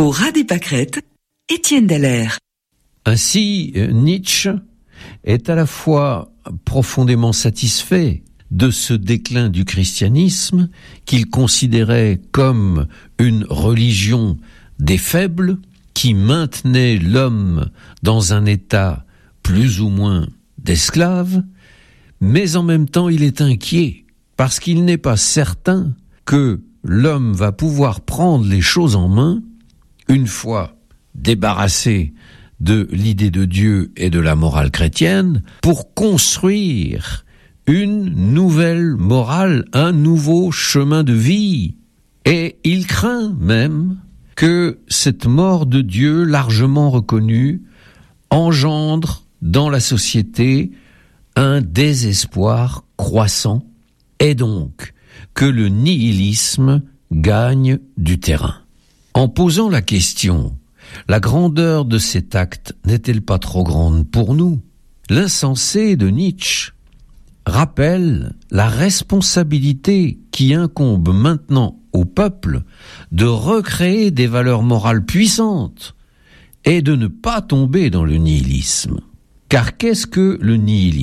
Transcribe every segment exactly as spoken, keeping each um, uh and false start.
Au ras des pâquerettes, Étienne Dallaire. Ainsi, Nietzsche est à la fois profondément satisfait de ce déclin du christianisme qu'il considérait comme une religion des faibles qui maintenait l'homme dans un état plus ou moins d'esclave, mais en même temps il est inquiet parce qu'il n'est pas certain que l'homme va pouvoir prendre les choses en main une fois débarrassé de l'idée de Dieu et de la morale chrétienne pour construire une nouvelle morale, un nouveau chemin de vie. Et il craint même que cette mort de Dieu largement reconnue engendre dans la société un désespoir croissant et donc que le nihilisme gagne du terrain. En posant la question, la grandeur de cet acte n'est-elle pas trop grande pour nous ? L'insensé de Nietzsche rappelle la responsabilité qui incombe maintenant au peuple de recréer des valeurs morales puissantes et de ne pas tomber dans le nihilisme. Car qu'est-ce que le nihilisme ?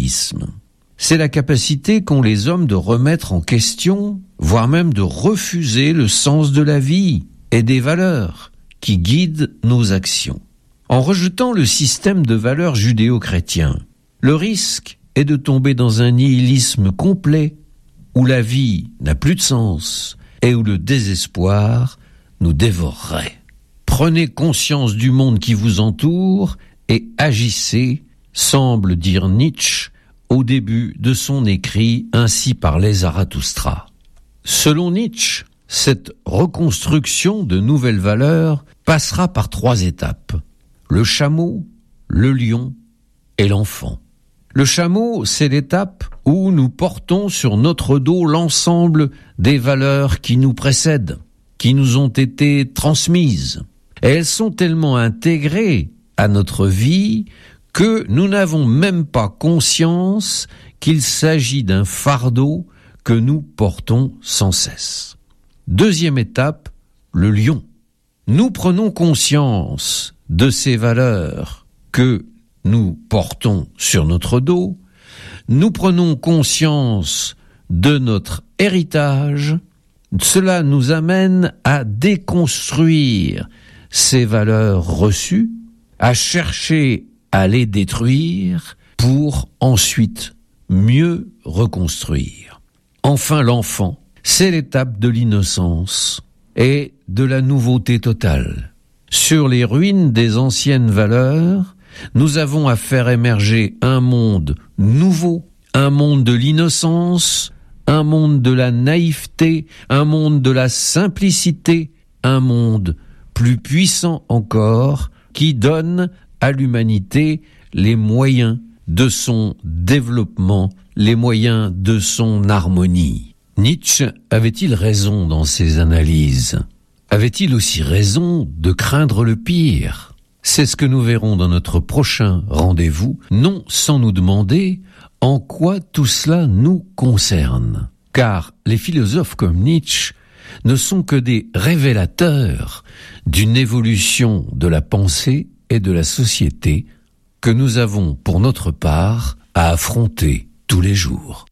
C'est la capacité qu'ont les hommes de remettre en question, voire même de refuser le sens de la vie et des valeurs qui guident nos actions. En rejetant le système de valeurs judéo-chrétien, le risque est de tomber dans un nihilisme complet où la vie n'a plus de sens et où le désespoir nous dévorerait. Prenez conscience du monde qui vous entoure et agissez, semble dire Nietzsche au début de son écrit Ainsi parlait Zarathustra. Selon Nietzsche, cette reconstruction de nouvelles valeurs passera par trois étapes. Le chameau, le lion et l'enfant. Le chameau, c'est l'étape où nous portons sur notre dos l'ensemble des valeurs qui nous précèdent, qui nous ont été transmises. Et elles sont tellement intégrées à notre vie que nous n'avons même pas conscience qu'il s'agit d'un fardeau que nous portons sans cesse. Deuxième étape, le lion. Nous prenons conscience de ces valeurs que nous portons sur notre dos, nous prenons conscience de notre héritage, cela nous amène à déconstruire ces valeurs reçues, à chercher à les détruire pour ensuite mieux reconstruire. Enfin, l'enfant, c'est l'étape de l'innocence et de la nouveauté totale. Sur les ruines des anciennes valeurs, nous avons à faire émerger un monde nouveau, un monde de l'innocence, un monde de la naïveté, un monde de la simplicité, un monde plus puissant encore, qui donne à l'humanité les moyens de son développement, les moyens de son harmonie. Nietzsche avait-il raison dans ses analyses ? Avait-il aussi raison de craindre le pire ? C'est ce que nous verrons dans notre prochain rendez-vous, non sans nous demander en quoi tout cela nous concerne. Car les philosophes comme Nietzsche ne sont que des révélateurs d'une évolution de la pensée et de la société que nous avons pour notre part à affronter tous les jours.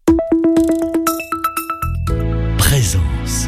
Présence.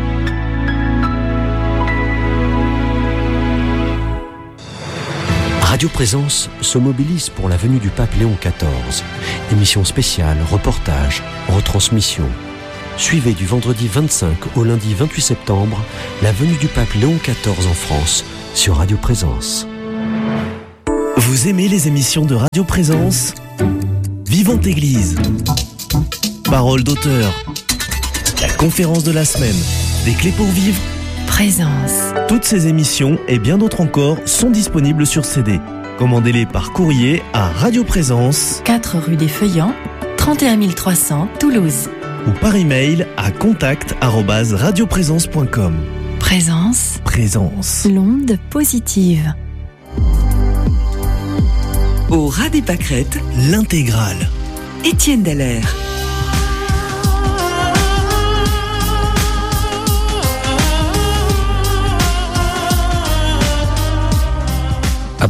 Radio Présence se mobilise pour la venue du pape Léon quatorze. Émission spéciale, reportage, retransmission. Suivez du vendredi vingt-cinq au lundi vingt-huit septembre la venue du pape Léon quatorze en France sur Radio Présence. Vous aimez les émissions de Radio Présence ? Vivante Église, Parole d'auteur, la conférence de la semaine, des clés pour vivre, Présence. Toutes ces émissions et bien d'autres encore sont disponibles sur C D. Commandez-les par courrier à Radio Présence, quatre rue des Feuillants, trente et un mille trois cents, Toulouse. Ou par email à contact arobase radioprésence point com. Présence. Présence. L'onde positive. Au ras des pâquerettes, l'intégrale. Étienne Dallaire.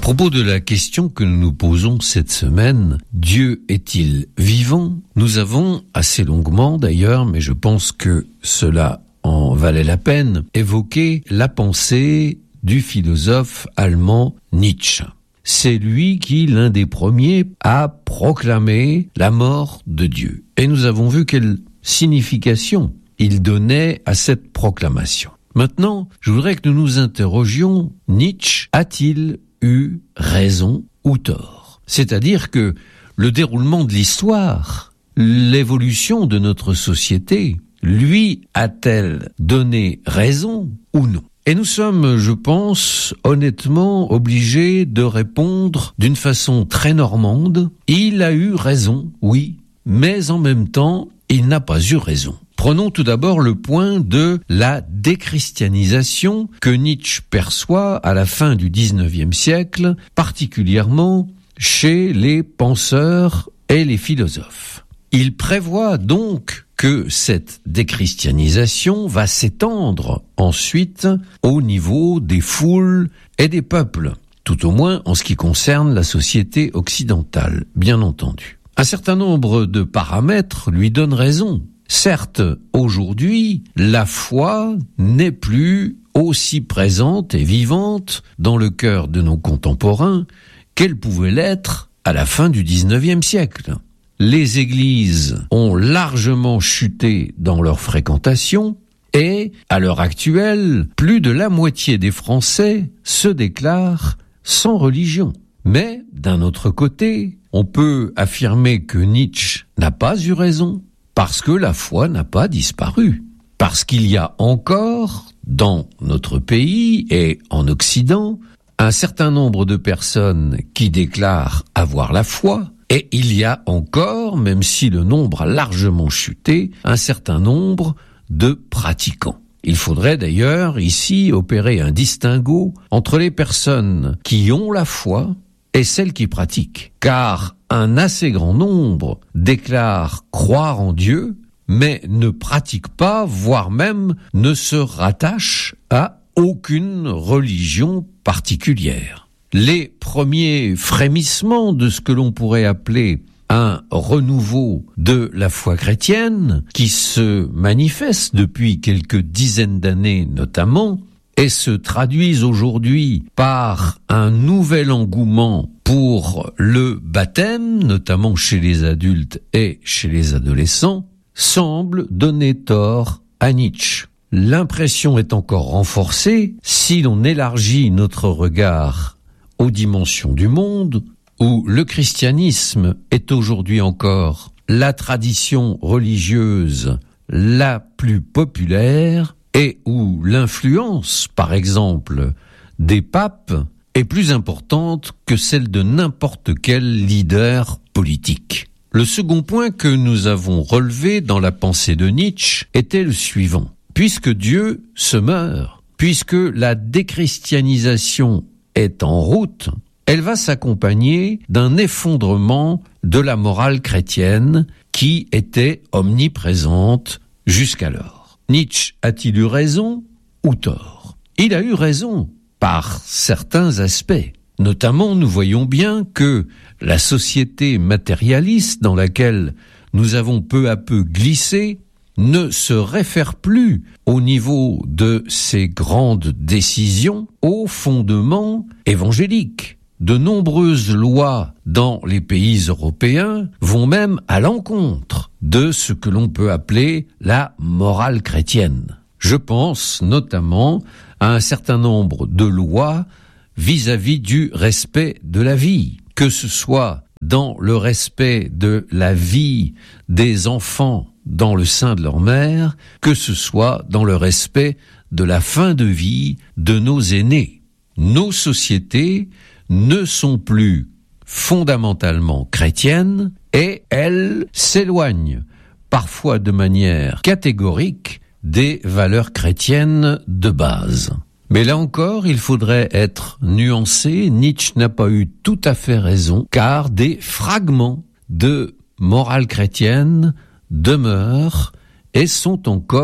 propos de la question que nous nous posons cette semaine, Dieu est-il vivant? Nous avons assez longuement d'ailleurs, mais je pense que cela en valait la peine, évoqué la pensée du philosophe allemand Nietzsche. C'est lui qui, l'un des premiers, a proclamé la mort de Dieu. Et nous avons vu quelle signification il donnait à cette proclamation. Maintenant, je voudrais que nous nous interrogions, Nietzsche a-t-il eu raison ou tort? C'est-à-dire que le déroulement de l'histoire, l'évolution de notre société, lui a-t-elle donné raison ou non? Et nous sommes, je pense, honnêtement obligés de répondre d'une façon très normande. Il a eu raison, oui, mais en même temps, il n'a pas eu raison. Prenons tout d'abord le point de la déchristianisation que Nietzsche perçoit à la fin du dix-neuvième siècle, particulièrement chez les penseurs et les philosophes. Il prévoit donc que cette déchristianisation va s'étendre ensuite au niveau des foules et des peuples, tout au moins en ce qui concerne la société occidentale, bien entendu. Un certain nombre de paramètres lui donnent raison. Certes, aujourd'hui, la foi n'est plus aussi présente et vivante dans le cœur de nos contemporains qu'elle pouvait l'être à la fin du dix-neuvième siècle. Les églises ont largement chuté dans leur fréquentation et, à l'heure actuelle, plus de la moitié des Français se déclarent sans religion. Mais, d'un autre côté, on peut affirmer que Nietzsche n'a pas eu raison, parce que la foi n'a pas disparu. Parce qu'il y a encore, dans notre pays et en Occident, un certain nombre de personnes qui déclarent avoir la foi, et il y a encore, même si le nombre a largement chuté, un certain nombre de pratiquants. Il faudrait d'ailleurs ici opérer un distinguo entre les personnes qui ont la foi et celles qui pratiquent, car un assez grand nombre déclarent croire en Dieu, mais ne pratiquent pas, voire même ne se rattachent à aucune religion particulière. Les premiers frémissements de ce que l'on pourrait appeler un renouveau de la foi chrétienne, qui se manifeste depuis quelques dizaines d'années notamment, et se traduisent aujourd'hui par un nouvel engouement pour le baptême, notamment chez les adultes et chez les adolescents, semble donner tort à Nietzsche. L'impression est encore renforcée si l'on élargit notre regard aux dimensions du monde, où le christianisme est aujourd'hui encore la tradition religieuse la plus populaire, et où l'influence, par exemple, des papes est plus importante que celle de n'importe quel leader politique. Le second point que nous avons relevé dans la pensée de Nietzsche était le suivant. Puisque Dieu se meurt, puisque la déchristianisation est en route, elle va s'accompagner d'un effondrement de la morale chrétienne qui était omniprésente jusqu'alors. Nietzsche a-t-il eu raison ou tort? Il a eu raison par certains aspects. Notamment, nous voyons bien que la société matérialiste dans laquelle nous avons peu à peu glissé ne se réfère plus au niveau de ces grandes décisions aux fondements évangéliques. De nombreuses lois dans les pays européens vont même à l'encontre de ce que l'on peut appeler la morale chrétienne. Je pense notamment à un certain nombre de lois vis-à-vis du respect de la vie, que ce soit dans le respect de la vie des enfants dans le sein de leur mère, que ce soit dans le respect de la fin de vie de nos aînés. Nos sociétés ne sont plus fondamentalement chrétiennes et elles s'éloignent, parfois de manière catégorique, des valeurs chrétiennes de base. Mais là encore, il faudrait être nuancé. Nietzsche n'a pas eu tout à fait raison, car des fragments de morale chrétienne demeurent et sont encore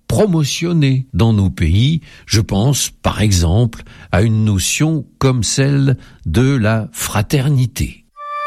promotionnées dans nos pays. Je pense, par exemple, à une notion comme celle de la fraternité.